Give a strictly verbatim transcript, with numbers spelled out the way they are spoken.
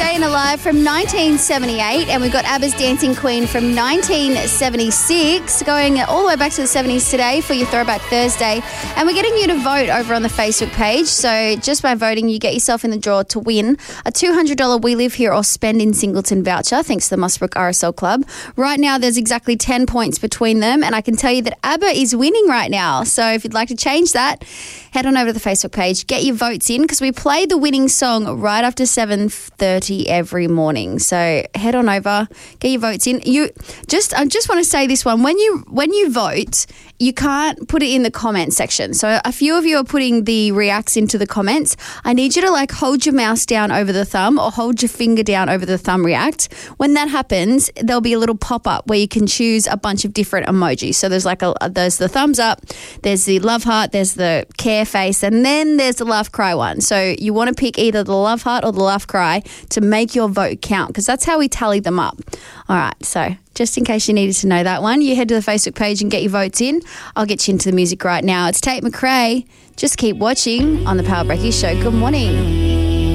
Staying Alive from nineteen seventy-eight, and we've got ABBA's Dancing Queen from nineteen seventy-six, going all the way back to the seventies today for your Throwback Thursday. And we're getting you to vote over on the Facebook page. So just by voting, you get yourself in the draw to win a two hundred dollars We Live Here or Spend in Singleton voucher, thanks to the Musbrook R S L Club. Right now, there's exactly ten points between them, and I can tell you that ABBA is winning right now. So if you'd like to change that, head on over to the Facebook page, get your votes in, because we play the winning song right after seven thirty every morning. So head on over, get your votes in. You just, I just want to say this one: when you when you vote, you can't put it in the comment section. So a few of you are putting the reacts into the comments. I need you to like hold your mouse down over the thumb or hold your finger down over the thumb react. When that happens, there'll be a little pop-up where you can choose a bunch of different emojis. So there's like a there's the thumbs up, there's the love heart, there's the care face, and then there's the laugh cry one. So you want to pick either the love heart or the laugh cry to make your vote count, because that's how we tally them up. All right, so just in case you needed to know that one, you head to the Facebook page and get your votes in. I'll get you into the music right now. It's Tate McRae. Just keep watching on the Power Breakfast Show. Good morning.